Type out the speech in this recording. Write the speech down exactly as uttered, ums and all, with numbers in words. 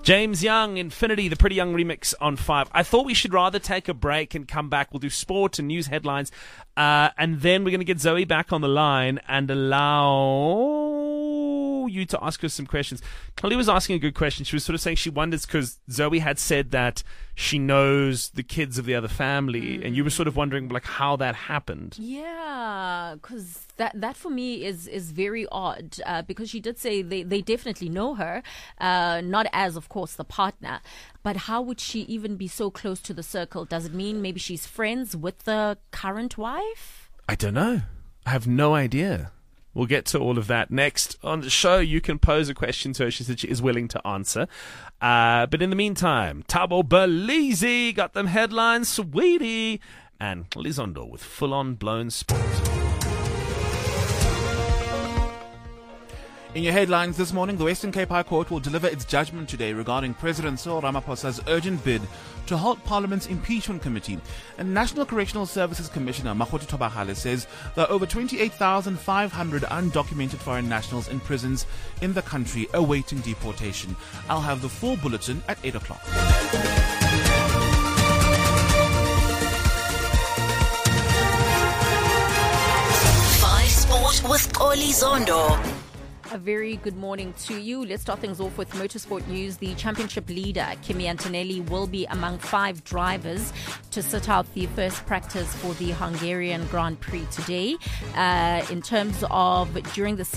James Young, Infinity, the Pretty Young remix on five. I thought we should rather take a break and come back. We'll do sport and news headlines. Uh, and then we're going to get Zoe back on the line and allow you to ask her some questions. Chloe was asking a good question. She was sort of saying she wonders because Zoe had said that she knows the kids of the other family. Mm. And you were sort of wondering like how that happened. Yeah, because that, that for me is, is very odd uh, because she did say they, they definitely know her, uh, not as, of course, the partner. But how would she even be so close to the circle? Does it mean maybe she's friends with the current wife? I don't know. I have no idea. We'll get to all of that next on the show. You can pose a question to her. She said she is willing to answer. Uh, but in the meantime, Thabo Belize got them headlines, sweetie. And Lizondo with full-on blown sport. In your headlines this morning, the Western Cape High Court will deliver its judgment today regarding President Cyril Ramaphosa's urgent bid to halt Parliament's impeachment committee. And National Correctional Services Commissioner Makgothi Thobagale says there are over twenty-eight thousand five hundred undocumented foreign nationals in prisons in the country awaiting deportation. I'll have the full bulletin at eight o'clock. Five Sport with Oli Zondo. A very good morning to you. Let's start things off with motorsport news. The championship leader, Kimi Antonelli, will be among five drivers to sit out the first practice for the Hungarian Grand Prix today. Uh, in terms of during the